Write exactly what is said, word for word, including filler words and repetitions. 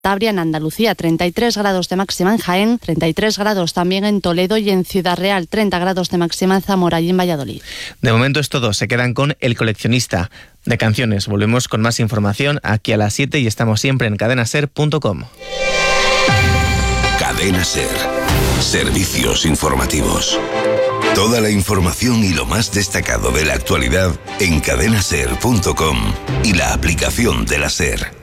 Cantabria, en Andalucía, treinta y tres grados de máxima en Jaén, treinta y tres grados también en Toledo y en Ciudad Real, treinta grados de máxima en Zamora y en Valladolid. De momento es todo, se quedan con El Coleccionista de Canciones. Volvemos con más información aquí a las siete y estamos siempre en cadena ser punto com. Cadena Ser. Servicios informativos. Toda la información y lo más destacado de la actualidad en cadena ser punto com y la aplicación de la SER.